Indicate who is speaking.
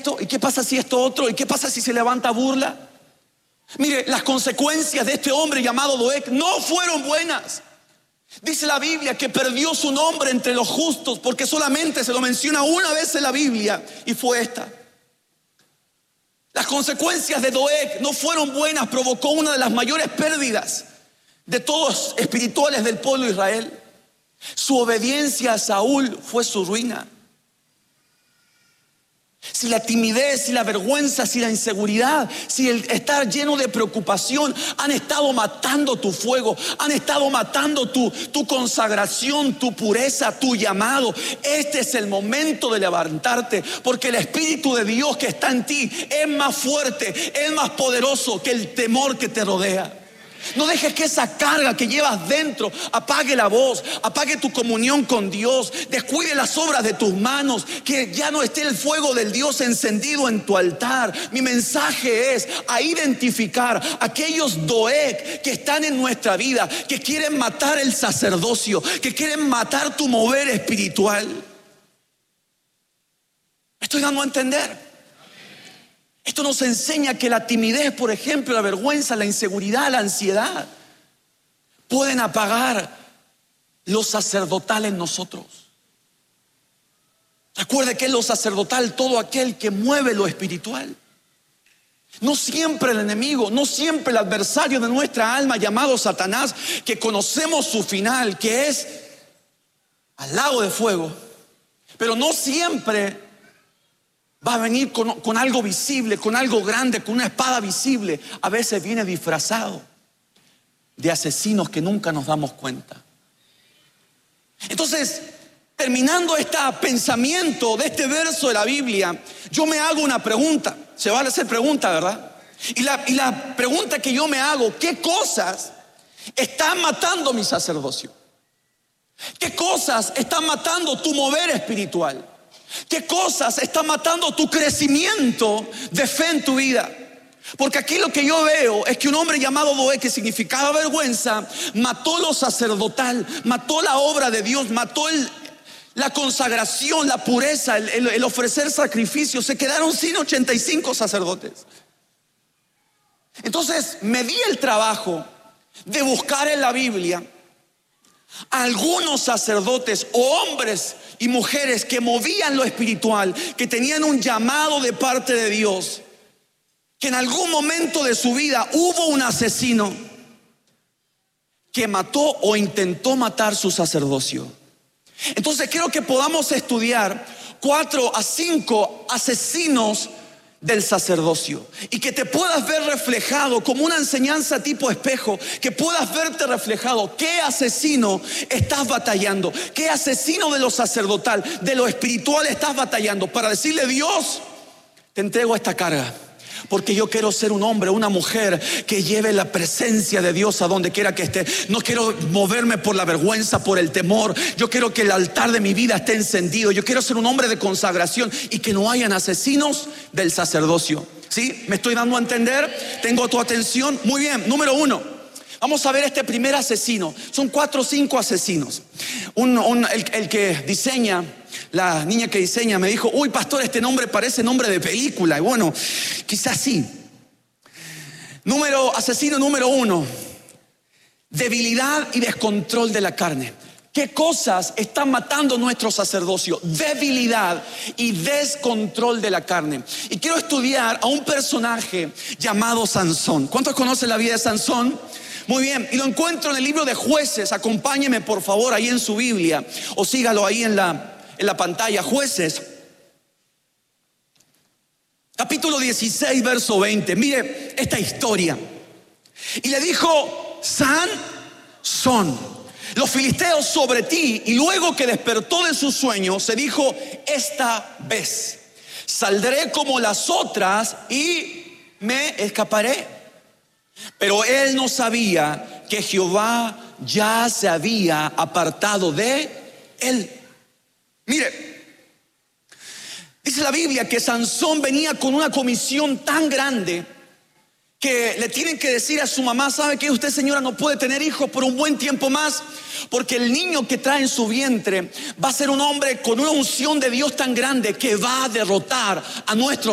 Speaker 1: esto? ¿Y qué pasa si esto otro? ¿Y qué pasa si se levanta burla? Mire, las consecuencias de este hombre llamado Doeg no fueron buenas. Dice la Biblia que perdió su nombre entre los justos porque solamente se lo menciona una vez en la Biblia, y fue esta. Las consecuencias de Doeg no fueron buenas, provocó una de las mayores pérdidas de todos espirituales del pueblo de Israel. Su obediencia a Saúl fue su ruina. Si la timidez, si la vergüenza, si la inseguridad, si el estar lleno de preocupación han estado matando tu fuego, han estado matando tu consagración, tu pureza, tu llamado, este es el momento de levantarte, porque el Espíritu de Dios que está en ti es más fuerte, es más poderoso que el temor que te rodea. No dejes que esa carga que llevas dentro apague la voz, apague tu comunión con Dios, descuide las obras de tus manos, que ya no esté el fuego del Dios encendido en tu altar. Mi mensaje es a identificar aquellos Doeg que están en nuestra vida, que quieren matar el sacerdocio, que quieren matar tu mover espiritual. ¿Me estoy dando a entender? Esto nos enseña que la timidez, por ejemplo, la vergüenza, la inseguridad, la ansiedad pueden apagar lo sacerdotal en nosotros. Recuerde que es lo sacerdotal todo aquel que mueve lo espiritual. No siempre el enemigo, no siempre el adversario de nuestra alma llamado Satanás, que conocemos su final, que es al lago de fuego, pero no siempre va a venir con algo visible, con algo grande, con una espada visible. A veces viene disfrazado de asesinos que nunca nos damos cuenta. Entonces, terminando este pensamiento de este verso de la Biblia, yo me hago una pregunta. Se vale hacer pregunta, ¿verdad? Y la pregunta que yo me hago: ¿qué cosas están matando mi sacerdocio? ¿Qué cosas están matando tu mover espiritual? ¿Qué cosas están matando tu crecimiento de fe en tu vida? Porque aquí lo que yo veo es que un hombre llamado Doeg, que significaba vergüenza, mató lo sacerdotal, mató la obra de Dios, mató la consagración, la pureza, el ofrecer sacrificios. Se quedaron sin 85 sacerdotes. Entonces me di el trabajo de buscar en la Biblia algunos sacerdotes o hombres y mujeres que movían lo espiritual, que tenían un llamado de parte de Dios, que en algún momento de su vida hubo un asesino que mató o intentó matar su sacerdocio. Entonces quiero que podamos estudiar 4 a 5 asesinos del sacerdocio, y que te puedas ver reflejado como una enseñanza tipo espejo, que puedas verte reflejado. ¿Qué asesino estás batallando? ¿Qué asesino de lo sacerdotal, de lo espiritual estás batallando? Para decirle: Dios, te entrego esta carga, porque yo quiero ser un hombre, una mujer que lleve la presencia de Dios a donde quiera que esté. No quiero moverme por la vergüenza, por el temor. Yo quiero que el altar de mi vida esté encendido. Yo quiero ser un hombre de consagración y que no hayan asesinos del sacerdocio. ¿Sí? ¿Me estoy dando a entender? ¿Tengo tu atención? Muy bien. Número 1. Vamos a ver este primer asesino. Son 4 o 5 asesinos. El que diseña, la niña que diseña, me dijo: uy, pastor, este nombre parece nombre de película. Y bueno, quizás sí. Asesino número 1: debilidad y descontrol de la carne. ¿Qué cosas están matando nuestro sacerdocio? Debilidad y descontrol de la carne. Y quiero estudiar a un personaje llamado Sansón. ¿Cuántos conocen la vida de Sansón? Muy bien, y lo encuentro en el libro de Jueces. Acompáñeme por favor ahí en su Biblia, o sígalo ahí en la pantalla. Jueces, capítulo 16, verso 20. Mire esta historia. Y le dijo Sansón: los filisteos sobre ti. Y luego que despertó de su sueño, se dijo: esta vez saldré como las otras y me escaparé. Pero él no sabía que Jehová ya se había apartado de él. Mire, dice la Biblia que Sansón venía con una comisión tan grande que le tienen que decir a su mamá: ¿sabe qué? Usted, señora, no puede tener hijos por un buen tiempo más, porque el niño que trae en su vientre va a ser un hombre con una unción de Dios tan grande que va a derrotar a nuestro